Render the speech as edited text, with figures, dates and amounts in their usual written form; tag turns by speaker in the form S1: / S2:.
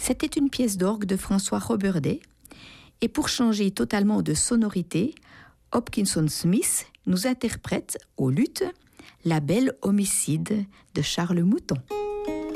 S1: C'était une pièce d'orgue de François Roberdet. Et pour changer totalement de sonorité, Hopkinson Smith nous interprète au luth La Belle Homicide de Charles Mouton.